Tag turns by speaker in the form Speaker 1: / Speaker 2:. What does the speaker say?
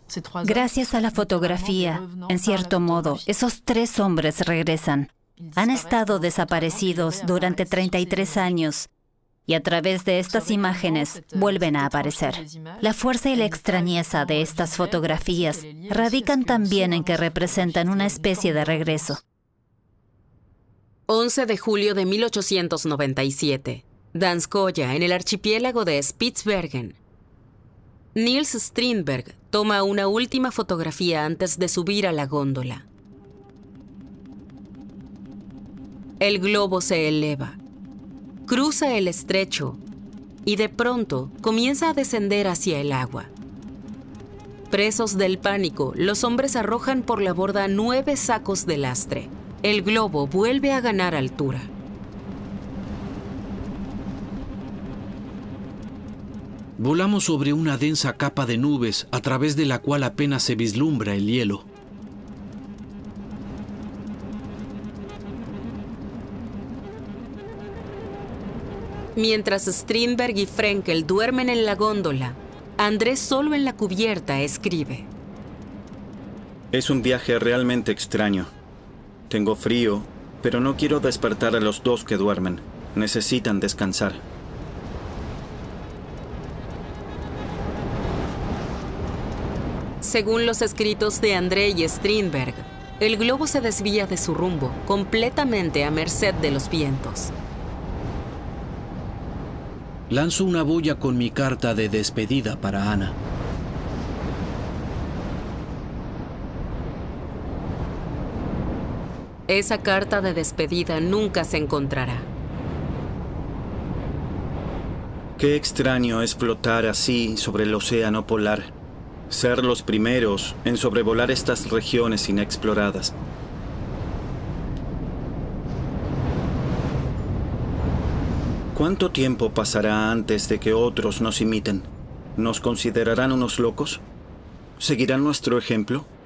Speaker 1: Gracias a la fotografía, en cierto modo, esos 3 hombres regresan. Han estado desaparecidos durante 33 años y a través de estas imágenes vuelven a aparecer. La fuerza y la extrañeza de estas fotografías radican también en que representan una especie de regreso.
Speaker 2: 11 de julio de 1897. Danskoya, en el archipiélago de Spitsbergen. Niels Strindberg toma una última fotografía antes de subir a la góndola. El globo se eleva, cruza el estrecho y de pronto comienza a descender hacia el agua. Presos del pánico, los hombres arrojan por la borda 9 sacos de lastre. El globo vuelve a ganar altura.
Speaker 3: Volamos sobre una densa capa de nubes a través de la cual apenas se vislumbra el hielo.
Speaker 2: Mientras Strindberg y Frenkel duermen en la góndola, Andrés, solo en la cubierta, escribe.
Speaker 4: Es un viaje realmente extraño. Tengo frío, pero no quiero despertar a los 2 que duermen. Necesitan descansar.
Speaker 2: Según los escritos de André y Strindberg, el globo se desvía de su rumbo, completamente a merced de los vientos.
Speaker 3: Lanzo una boya con mi carta de despedida para Ana.
Speaker 2: Esa carta de despedida nunca se encontrará.
Speaker 4: Qué extraño es flotar así sobre el océano polar. Ser los primeros en sobrevolar estas regiones inexploradas. ¿Cuánto tiempo pasará antes de que otros nos imiten? ¿Nos considerarán unos locos? ¿Seguirán nuestro ejemplo?